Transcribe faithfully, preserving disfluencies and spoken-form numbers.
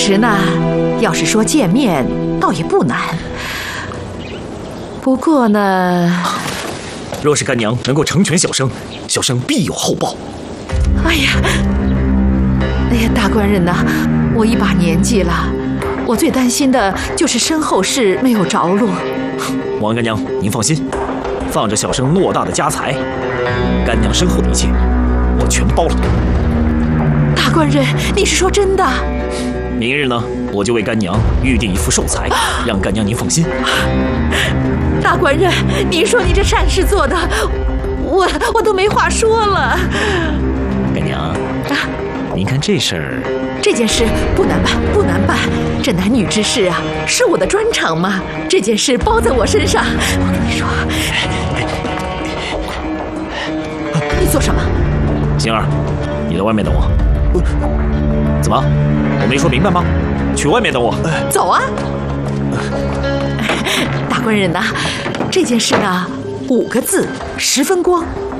实呢，要是说见面，倒也不难。不过呢， 若是干娘能够成全小生，小生必有厚报。 哎呀，哎呀，大官人呐，我一把年纪了，我最担心的就是身后事没有着落。 王干娘，您放心，放着小生偌大的家财，干娘身后的一切，我全包了。 大官人，你是说真的？ 明日呢，我就为干娘预定一副寿材，让干娘您放心。 大官人，你说你这善事做的，我我都没话说了。 干娘，啊，您看这事儿， 这件事不难办，不难办。这男女之事啊，是我的专长嘛。这件事包在我身上。我跟你说，你做什么？ 星儿，你在外面等我。怎么？我没说明白吗？去外面等我。 走啊！大官人呐，这件事啊，五个字，十分光。